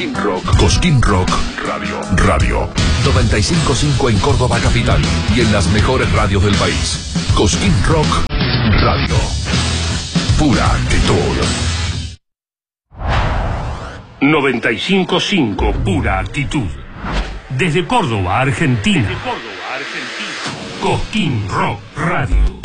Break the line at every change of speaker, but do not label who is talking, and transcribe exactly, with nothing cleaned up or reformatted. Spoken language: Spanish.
Cosquín Rock. Cosquín Rock Radio. Radio. noventa y cinco punto cinco en Córdoba capital y en las mejores radios del país. Cosquín Rock Radio. Pura actitud.
noventa y cinco punto cinco, pura actitud. Desde Córdoba, Argentina. Desde Córdoba, Argentina. Cosquín Rock Radio.